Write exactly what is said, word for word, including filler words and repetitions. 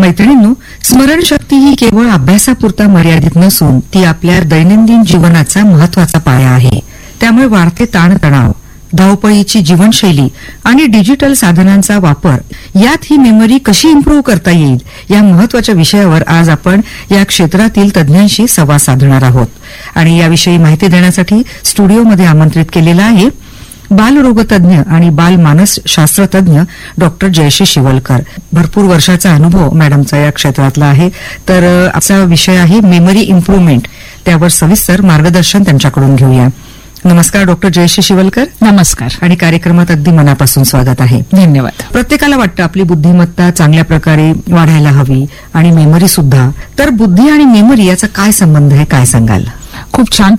मैत्रिणींनो, स्मरणशक्ती ही केवळ अभ्यासापुरता मर्यादित नसून ती आपल्या दैनंदिन जीवनाचा महत्वाचा पाया आहे. त्यामुळे वाढते ताणतणाव, धावपळीची जीवनशैली आणि डिजिटल साधनांचा वापर यात ही मेमरी कशी इम्प्रूव्ह करता येईल या महत्वाच्या विषयावर आज आपण या क्षेत्रातील तज्ज्ञांशी संवाद साधणार आहोत. आणि याविषयी माहिती देण्यासाठी स्टुडिओमध्ये आमंत्रित केलेला आहे बालरोगतज्ञ आणि बालमानसशास्त्रतज्ञ डॉक्टर जयश्री शिवलकर. भरपूर वर्षाचा अनुभव मॅडमचा या क्षेत्रातला आहे. तर आजचा विषय आहे मेमरी इम्प्रूव्हमेंट. त्यावर सविस्तर मार्गदर्शन त्यांच्याकडून घेऊया. नमस्कार डॉक्टर जयश्री शिवलकर. नमस्कार. आणि कार्यक्रमात अगदी मनापासून स्वागत आहे. धन्यवाद. प्रत्येकाला वाटतं आपली बुद्धिमत्ता चांगल्या प्रकारे वाढायला हवी आणि मेमरी सुद्धा. तर बुद्धी आणि मेमरी याचा काय संबंध आहे, काय सांगाल? खूप छान